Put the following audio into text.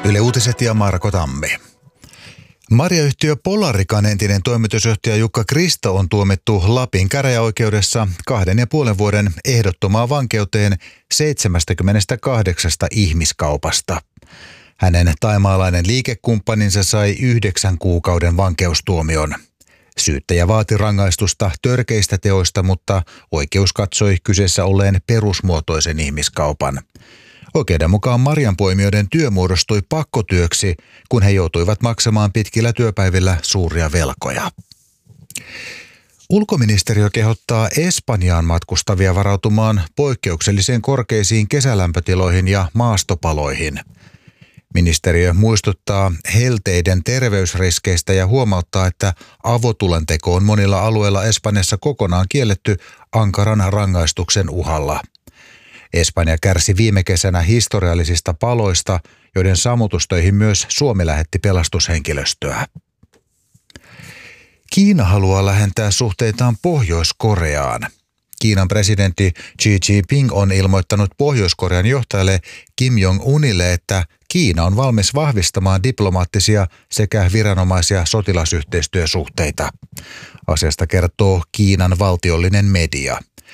Yle Uutiset ja Marko Tammi. Marjayhtiö Polarican entinen toimitusjohtaja Jukka Kristo on tuomittu Lapin käräjäoikeudessa 2,5 vuoden ehdottomaan vankeuteen 78 ihmiskaupasta. Hänen thaimaalainen liikekumppaninsa sai 9 kuukauden vankeustuomion. Syyttäjä vaati rangaistusta törkeistä teoista, mutta oikeus katsoi kyseessä olleen perusmuotoisen ihmiskaupan. Oikeuden mukaan marjanpoimijoiden työ muodostui pakkotyöksi, kun he joutuivat maksamaan pitkillä työpäivillä suuria velkoja. Ulkoministeriö kehottaa Espanjaan matkustavia varautumaan poikkeuksellisen korkeisiin kesälämpötiloihin ja maastopaloihin. Ministeriö muistuttaa helteiden terveysriskeistä ja huomauttaa, että avotulenteko on monilla alueilla Espanjassa kokonaan kielletty ankaran rangaistuksen uhalla. Espanja kärsi viime kesänä historiallisista paloista, joiden sammutustöihin myös Suomi lähetti pelastushenkilöstöä. Kiina haluaa lähentää suhteitaan Pohjois-Koreaan. Kiinan presidentti Xi Jinping on ilmoittanut Pohjois-Korean johtajalle Kim Jong-unille, että Kiina on valmis vahvistamaan diplomaattisia sekä viranomaisia sotilasyhteistyösuhteita. Asiasta kertoo Kiinan valtiollinen media.